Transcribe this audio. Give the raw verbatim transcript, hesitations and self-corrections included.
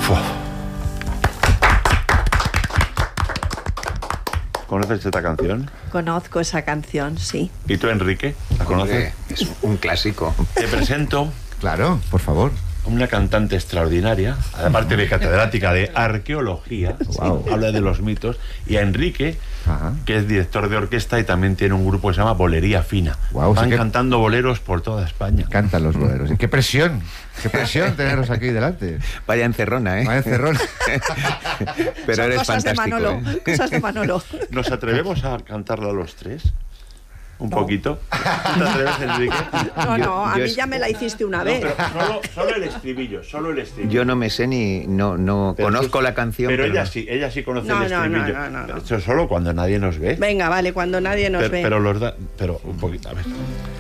Fua. ¿Conoces esta canción? Conozco esa canción, sí. ¿Y tú, Enrique? ¿La conoces? Hombre, es un clásico. Te presento Claro, por favor. una cantante extraordinaria, aparte de catedrática de arqueología, Wow. sí, habla de los mitos, y a Enrique, Ajá. que es director de orquesta y también tiene un grupo que se llama Bolería Fina. Guau, Van sí que- cantando boleros por toda España. Cantan los boleros. Y qué presión, qué presión teneros aquí delante. Vaya encerrona, ¿eh? Vaya encerrón. Pero Son eres cosas fantástico, de Manolo, ¿eh? cosas de Manolo. ¿Nos atrevemos a cantarla los tres? ¿Un poquito? ¿Tú te atreves, Enrique? No, Yo- no, a yo mí es- ya me la hiciste una No, vez. pero solo, solo el estribillo, solo el estribillo. Yo no me sé ni... No, no Pero conozco tú- la canción, pero, pero... ella no. sí, ella sí conoce No, el no, no, estribillo. no, no, no. Pero eso solo cuando nadie nos ve. Venga, vale, cuando nadie nos pero, ve. pero los da, pero un poquito, a ver.